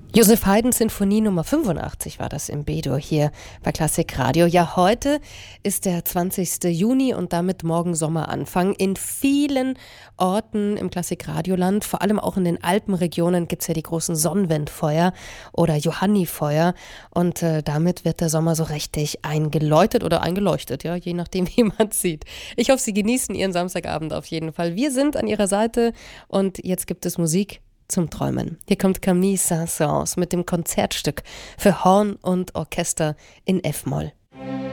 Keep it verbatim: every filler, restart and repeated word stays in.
Joseph Haydn Sinfonie Nummer fünfundachtzig war das im B-Dur hier bei Klassik Radio. Ja, heute ist der zwanzigste Juni und damit morgen Sommeranfang. In vielen Orten im Klassik-Radioland, vor allem auch in den Alpenregionen, gibt es ja die großen Sonnwendfeuer oder Johannifeuer. Und äh, damit wird der Sommer so richtig eingeläutet oder eingeleuchtet, ja, je nachdem, wie man es sieht. Ich hoffe, Sie genießen Ihren Samstagabend auf jeden Fall. Wir sind an Ihrer Seite und jetzt gibt es Musik zum Träumen. Hier kommt Camille Saint-Saëns mit dem Konzertstück für Horn und Orchester in F-Moll.